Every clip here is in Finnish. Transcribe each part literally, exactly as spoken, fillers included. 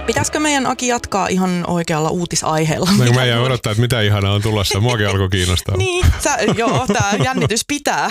Pitäisikö meidän Aki jatkaa ihan oikealla uutisaiheella? No, mä jään odottaa, että mitä ihanaa on tulossa. Muakin alkoi kiinnostaa. Niin, sä, joo, tää jännitys pitää.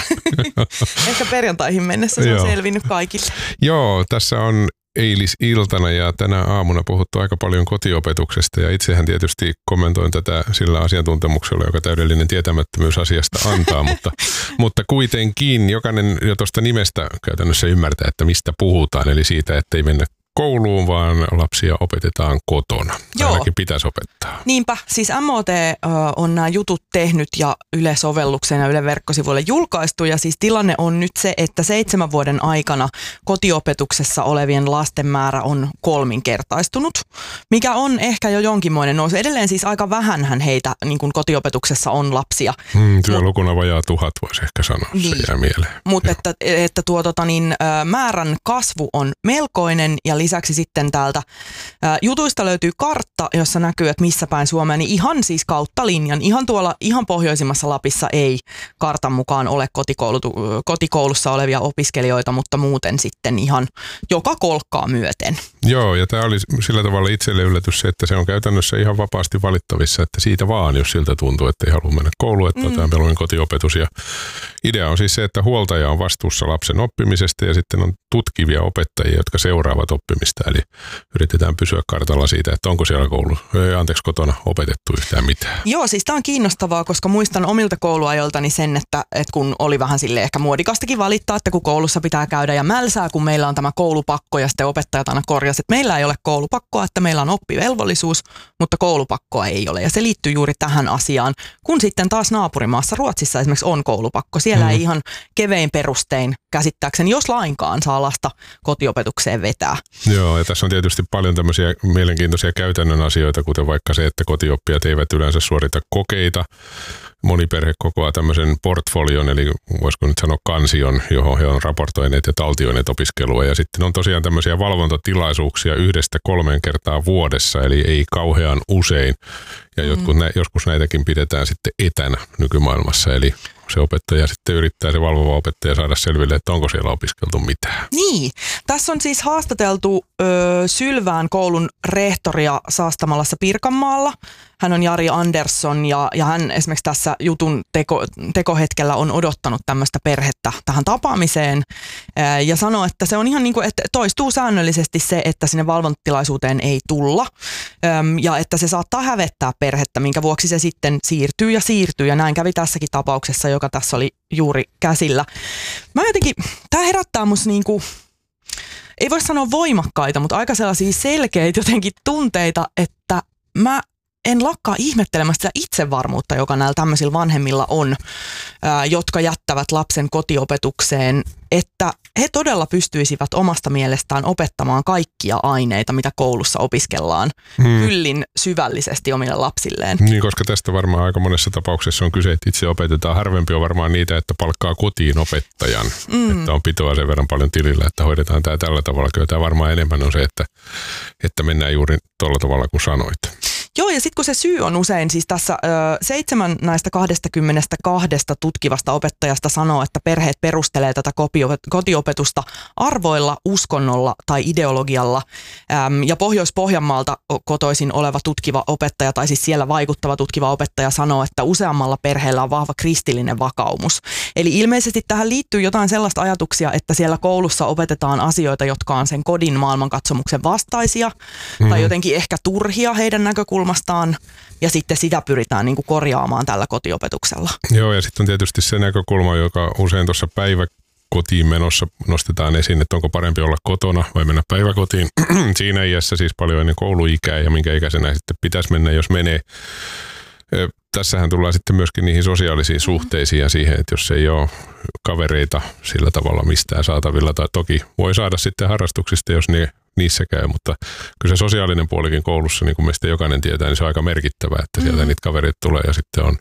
Ehkä perjantaihin mennessä se on selvinnyt kaikille. Joo, tässä on eilisiltana ja tänä aamuna puhuttu aika paljon kotiopetuksesta ja itsehän tietysti kommentoin tätä sillä asiantuntemuksella, joka täydellinen tietämättömyys asiasta antaa, mutta, mutta kuitenkin jokainen jo tuosta nimestä käytännössä ymmärtää, että mistä puhutaan, eli siitä, että ei mennä kouluun, vaan lapsia opetetaan kotona. Joo. Ainakin pitäisi opettaa. Niinpä. Siis M O T ö, on nämä jutut tehnyt ja Yle-sovelluksen ja Yle verkkosivuille julkaistu. Ja siis tilanne on nyt se, että seitsemän vuoden aikana kotiopetuksessa olevien lasten määrä on kolminkertaistunut, mikä on ehkä jo jonkinmoinen nousu. Edelleen siis aika vähänhän heitä niin kuin kotiopetuksessa on lapsia. Hmm, työlukuna vajaa tuhat voisi ehkä sanoa, niin. Se jää mieleen. Mutta että, että tuo tota, niin, määrän kasvu on melkoinen ja lisäksi sitten täältä ä, jutuista löytyy kartta, jossa näkyy, että missä päin Suomea, niin ihan siis kautta linjan, ihan tuolla ihan pohjoisimmassa Lapissa ei kartan mukaan ole kotikoulussa olevia opiskelijoita, mutta muuten sitten ihan joka kolkkaa myöten. Joo, ja tämä oli sillä tavalla itselle yllätys se, että se on käytännössä ihan vapaasti valittavissa, että siitä vaan, jos siltä tuntuu, että ei halua mennä kouluun, että mm. tämä on kotiopetus. Ja idea on siis se, että huoltaja on vastuussa lapsen oppimisesta ja sitten on tutkivia opettajia, jotka seuraavat oppimista. Eli yritetään pysyä kartalla siitä, että onko siellä koulu, anteeksi, kotona opetettu yhtään mitään. Joo, siis tämä on kiinnostavaa, koska muistan omilta kouluajoiltani sen, että, että kun oli vähän silleen ehkä muodikastakin valittaa, että kun koulussa pitää käydä ja mälsää, kun meillä on tämä koulupakko ja sitten opettajat aina korjasi, että meillä ei ole koulupakkoa, että meillä on oppivelvollisuus, mutta koulupakkoa ei ole. Ja se liittyy juuri tähän asiaan, kun sitten taas naapurimaassa Ruotsissa esimerkiksi on koulupakko. Siellä mm-hmm. ei ihan kevein perustein käsittääkseni, jos lainkaan saa lasta kotiopetukseen vetää. Joo, ja tässä on tietysti paljon tämmöisiä mielenkiintoisia käytännön asioita, kuten vaikka se, että kotioppijat eivät yleensä suorita kokeita. Moni perhe kokoaa tämmöisen portfolion, eli voisiko nyt sanoa kansion, johon he on raportoineet ja taltioineet opiskelua. Ja sitten on tosiaan tämmöisiä valvontatilaisuuksia yhdestä kolmeen kertaa vuodessa, eli ei kauhean usein. Ja jotkut nä- joskus näitäkin pidetään sitten etänä nykymaailmassa, eli se opettaja sitten yrittää, se valvova opettaja saada selville, että onko siellä opiskeltu mitään. Niin, tässä on siis haastateltu ö, Sylvään koulun rehtoria Saastamalassa Pirkanmaalla. Hän on Jari Andersson ja, ja hän esimerkiksi tässä jutun teko, tekohetkellä on odottanut tämmöistä perhettä tähän tapaamiseen ää, ja sanoo, että se on ihan niin kuin, että toistuu säännöllisesti se, että sinne valvontatilaisuuteen ei tulla äm, ja että se saattaa hävettää perhettä, minkä vuoksi se sitten siirtyy ja siirtyy ja näin kävi tässäkin tapauksessa, joka tässä oli juuri käsillä. Mä jotenkin, tää herättää musta niinku, ei voi sanoa voimakkaita, mutta aika sellaisia selkeitä jotenkin tunteita, että mä en lakkaa ihmettelemästä sitä itsevarmuutta, joka näillä tämmöisillä vanhemmilla on, ää, jotka jättävät lapsen kotiopetukseen, että he todella pystyisivät omasta mielestään opettamaan kaikkia aineita, mitä koulussa opiskellaan, hmm. kyllin syvällisesti omille lapsilleen. Niin, koska tästä varmaan aika monessa tapauksessa on kyse, että itse opetetaan. Harvempi on varmaan niitä, että palkkaa kotiin opettajan, hmm. että on pitoa sen verran paljon tilillä, että hoidetaan tämä tällä tavalla. Kyllä tämä varmaan enemmän on se, että, että mennään juuri tuolla tavalla kuin sanoit. Joo, ja sitten kun se syy on usein, siis tässä ö, seitsemän näistä kaksikymmentäkaksi tutkivasta opettajasta sanoo, että perheet perustelee tätä kotiopetusta arvoilla, uskonnolla tai ideologialla. Äm, ja Pohjois-Pohjanmaalta kotoisin oleva tutkiva opettaja, tai siis siellä vaikuttava tutkiva opettaja sanoo, että useammalla perheellä on vahva kristillinen vakaumus. Eli ilmeisesti tähän liittyy jotain sellaista ajatuksia, että siellä koulussa opetetaan asioita, jotka on sen kodin maailmankatsomuksen vastaisia, mm-hmm. tai jotenkin ehkä turhia heidän näkökulmastaan. Ja sitten sitä pyritään niin kuin korjaamaan tällä kotiopetuksella. Joo, ja sitten on tietysti se näkökulma, joka usein tuossa päiväkotiin menossa nostetaan esiin, että onko parempi olla kotona vai mennä päiväkotiin. Siinä iässä siis paljon ennen kouluikää ja minkä ikäisenä sitten pitäisi mennä, jos menee. Tässähän tullaan sitten myöskin niihin sosiaalisiin suhteisiin ja siihen, että jos ei ole kavereita sillä tavalla mistään saatavilla, tai toki voi saada sitten harrastuksista, jos ne niissä käy, mutta kyllä se sosiaalinen puolikin koulussa, niin kuin meistä jokainen tietää, niin se on aika merkittävää, että sieltä mm. niitä kavereita tulee ja sitten on,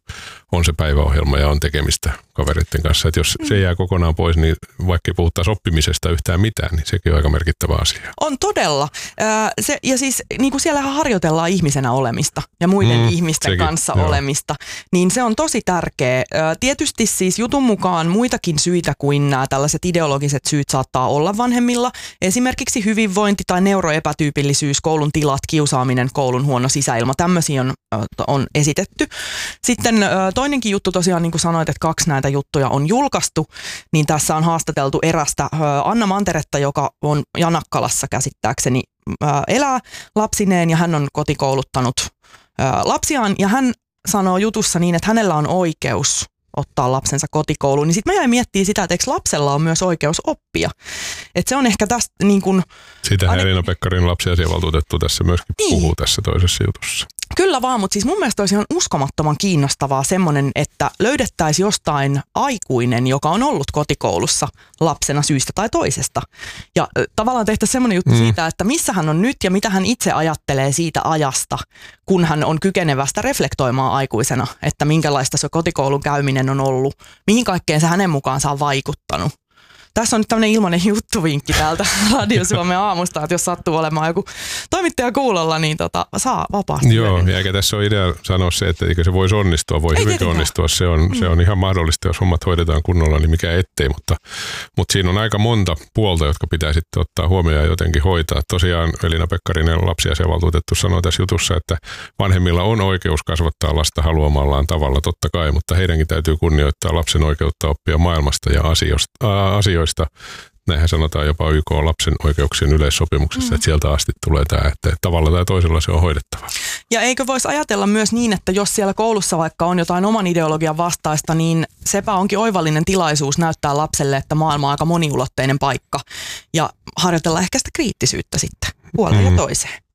on se päiväohjelma ja on tekemistä kavereiden kanssa. Että jos se jää kokonaan pois, niin vaikka puhuttaisiin oppimisesta yhtään mitään, niin sekin on aika merkittävä asia. On todella. Se, ja siis niin kuin siellähän harjoitellaan ihmisenä olemista ja muiden mm, ihmisten sekin, kanssa joo. olemista, niin se on tosi tärkeä. Tietysti siis jutun mukaan muitakin syitä kuin nämä tällaiset ideologiset syyt saattaa olla vanhemmilla. Esimerkiksi hyvinvointi tai neuroepätyypillisyys, koulun tilat, kiusaaminen, koulun huono sisäilma. Tämmöisiä on, on esitetty. Sitten toinenkin juttu tosiaan, niin kuin sanoit, että kaksi näitä juttuja on julkaistu, niin tässä on haastateltu erästä Anna Manteretta, joka on Janakkalassa käsittääkseni elää lapsineen ja hän on kotikouluttanut lapsiaan ja hän sanoo jutussa niin, että hänellä on oikeus ottaa lapsensa kotikouluun, niin sitten mä jäin miettimään sitä, että eikö lapsella on myös oikeus oppia. Että se on ehkä tästä niin kuin... Sitähän aine... Elina Pekkarin lapsiasiavaltuutettu tässä myöskin niin. puhuu tässä toisessa jutussa. Kyllä vaan, mutta siis mun mielestä olisi ihan uskomattoman kiinnostavaa semmoinen, että löydettäisiin jostain aikuinen, joka on ollut kotikoulussa lapsena syystä tai toisesta. Ja äh, tavallaan tehtäisiin semmoinen juttu mm. siitä, että missä hän on nyt ja mitä hän itse ajattelee siitä ajasta, kun hän on kykenevästä reflektoimaan aikuisena, että minkälaista se kotikoulun käyminen on ollut, mihin kaikkeen se hänen mukaansa on vaikuttanut. Tässä on nyt tämmöinen ilmainen juttuvinkki täältä Radio Suomen aamusta, että jos sattuu olemaan joku toimittaja kuulolla, niin tota, saa vapaasti. Joo, ja eikä tässä ole idea sanoa se, että eikö se voisi onnistua, voi hyvinkin onnistua. Se on, mm. se on ihan mahdollista, jos hommat hoidetaan kunnolla, niin mikä ettei, mutta, mutta siinä on aika monta puolta, jotka pitää sitten ottaa huomioon ja jotenkin hoitaa. Tosiaan Elina Pekkarinen lapsiasiavaltuutettu sanoi tässä jutussa, että vanhemmilla on oikeus kasvattaa lasta haluamallaan tavalla, totta kai, mutta heidänkin täytyy kunnioittaa lapsen oikeutta oppia maailmasta ja asioista. asioista. Näinhän sanotaan jopa Y K-lapsen oikeuksien yleissopimuksessa, mm. että sieltä asti tulee tämä, että tavalla tai toisella se on hoidettava. Ja eikö voisi ajatella myös niin, että jos siellä koulussa vaikka on jotain oman ideologian vastaista, niin sepä onkin oivallinen tilaisuus näyttää lapselle, että maailma on aika moniulotteinen paikka ja harjoitella ehkä sitä kriittisyyttä sitten puoleen mm. ja toiseen.